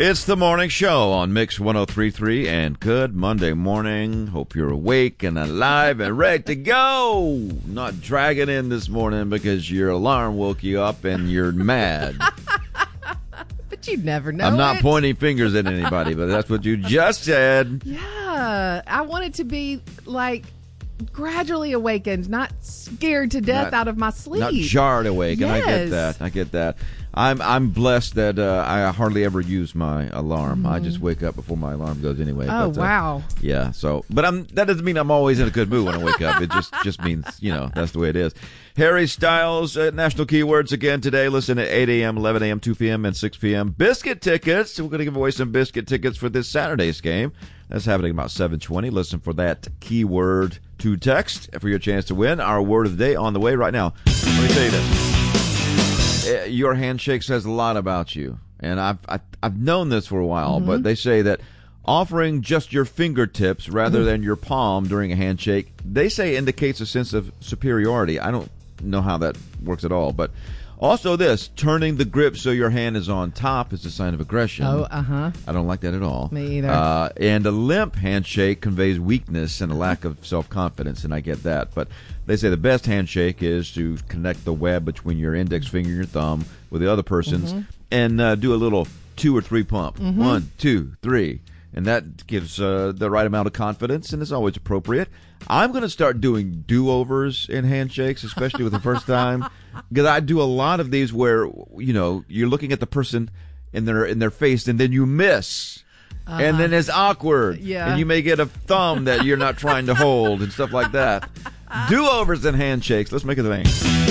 It's the morning show on Mix 103.3, and good Monday morning. Hope you're awake and alive and ready to go. Not dragging in this morning because your alarm woke you up and you're mad. But you never know. I'm not pointing fingers at anybody, but that's what you just said. Yeah, I want it to be like gradually awakened, not scared to death out of my sleep. Not jarred awake, yes. And I get that. I'm blessed that I hardly ever use my alarm. I just wake up before my alarm goes anyway. Oh, wow. Yeah, but that doesn't mean I'm always in a good mood when I wake up. It just means, that's the way it is. Harry Styles, national keywords again today. Listen at 8 a.m., 11 a.m., 2 p.m., and 6 p.m. Biscuit tickets. We're going to give away some biscuit tickets for this Saturday's game. That's happening about 7:20. Listen for that keyword to text for your chance to win. Our word of the day on the way right now. Let me tell you this. Your handshake says a lot about you, and I've known this for a while, but they say that offering just your fingertips rather than your palm during a handshake, they say indicates a sense of superiority. I don't know how that works at all, but also this, turning the grip so your hand is on top is a sign of aggression. Oh, I don't like that at all. Me either. And a limp handshake conveys weakness and a lack of self-confidence, and I get that. But they say the best handshake is to connect the web between your index finger and your thumb with the other person's and do a little 2 or 3 pump. 1, 2, 3. And that gives the right amount of confidence, and it's always appropriate. I'm going to start doing do-overs in handshakes, especially with the first time, because I do a lot of these where, you're looking at the person in their face, and then you miss. And then it's awkward. Yeah. And you may get a thumb that you're not trying to hold and stuff like that. Do-overs and handshakes. Let's make it a thing.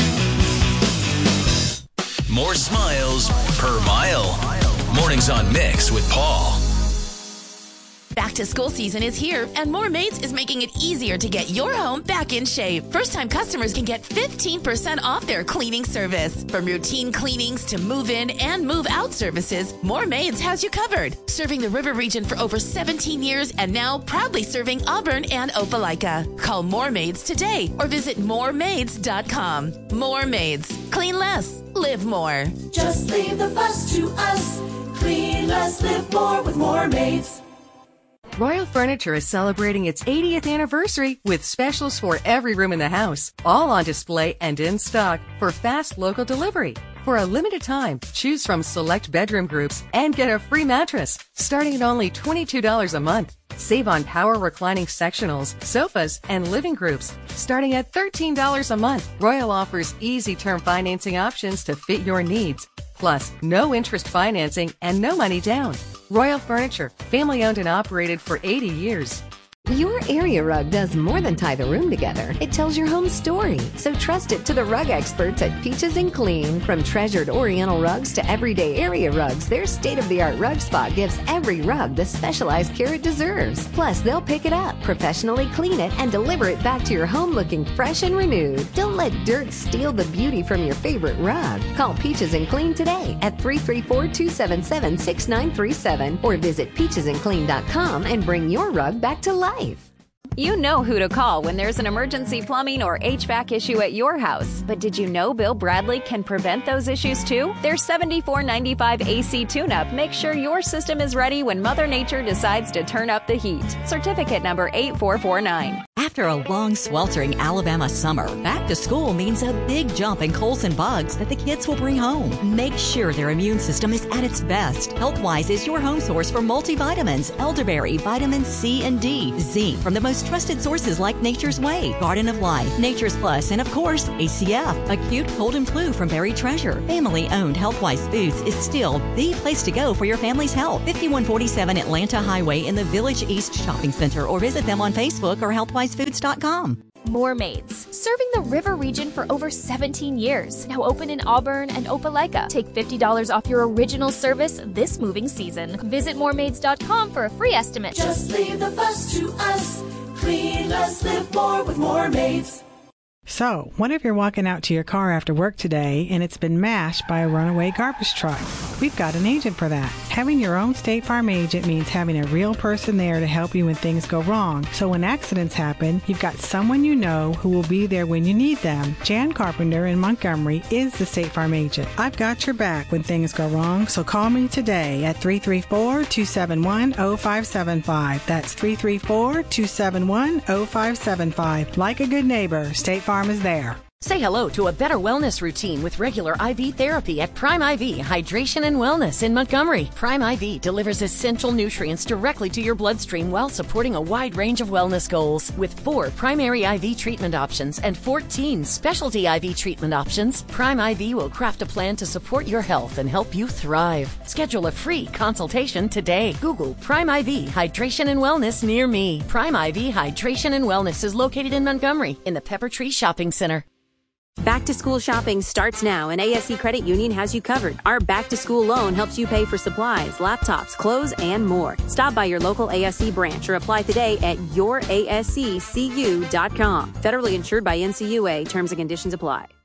More smiles per mile. Mornings on Mix with Paul. Back to school season is here, and More Maids is making it easier to get your home back in shape. First-time customers can get 15% off their cleaning service. From routine cleanings to move-in and move-out services, More Maids has you covered. Serving the River region for over 17 years and now proudly serving Auburn and Opelika. Call More Maids today or visit moremaids.com. More Maids. Clean less. Live more. Just leave the fuss to us. Clean less, live more with More Maids. Royal Furniture is celebrating its 80th anniversary with specials for every room in the house, all on display and in stock for fast local delivery. For a limited time, choose from select bedroom groups and get a free mattress, starting at only $22 a month. Save on power reclining sectionals, sofas, and living groups, starting at $13 a month. Royal offers easy term financing options to fit your needs. Plus, no interest financing and no money down. Royal Furniture, family owned and operated for 80 years. Your area rug does more than tie the room together. It tells your home story. So trust it to the rug experts at Peaches and Clean. From treasured Oriental rugs to everyday area rugs, their state-of-the-art rug spot gives every rug the specialized care it deserves. Plus, they'll pick it up, professionally clean it, and deliver it back to your home looking fresh and renewed. Don't let dirt steal the beauty from your favorite rug. Call Peaches and Clean today at 334-277-6937 or visit peachesandclean.com and bring your rug back to life. You know who to call when there's an emergency plumbing or HVAC issue at your house. But did you know Bill Bradley can prevent those issues too? Their $74.95 AC tune-up makes sure your system is ready when Mother Nature decides to turn up the heat. Certificate number 8449. After a long, sweltering Alabama summer, back to school means a big jump in colds and bugs that the kids will bring home. Make sure their immune system is at its best. Healthwise is your home source for multivitamins, elderberry, vitamin C and D, zinc from the most trusted sources like Nature's Way, Garden of Life, Nature's Plus, and of course, ACF. Acute cold and flu from Berry Treasure. Family-owned Healthwise Foods is still the place to go for your family's health. 5147 Atlanta Highway in the Village East Shopping Center, or visit them on Facebook or healthwisefoods.com. More Maids, serving the River region for over 17 years. Now open in Auburn and Opelika. Take $50 off your original service this moving season. Visit moremaids.com for a free estimate. Just leave the fuss to us. Clean less, live more with More Maids. So, what if you're walking out to your car after work today and it's been mashed by a runaway garbage truck? we've got an agent for that. Having your own State Farm agent means having a real person there to help you when things go wrong. So when accidents happen, you've got someone you know who will be there when you need them. Jan Carpenter in Montgomery is the State Farm agent. I've got your back when things go wrong, so call me today at 334-271-0575. That's 334-271-0575. Like a good neighbor, State Farm is there. Say hello to a better wellness routine with regular IV therapy at Prime IV Hydration and Wellness in Montgomery. Prime IV delivers essential nutrients directly to your bloodstream while supporting a wide range of wellness goals. With 4 primary IV treatment options and 14 specialty IV treatment options, Prime IV will craft a plan to support your health and help you thrive. Schedule a free consultation today. Google Prime IV Hydration and Wellness near me. Prime IV Hydration and Wellness is located in Montgomery in the Pepper Tree Shopping Center. Back to school shopping starts now, and ASC Credit Union has you covered. Our back to school loan helps you pay for supplies, laptops, clothes, and more. Stop by your local ASC branch or apply today at yourasccu.com. Federally insured by NCUA. Terms and conditions apply.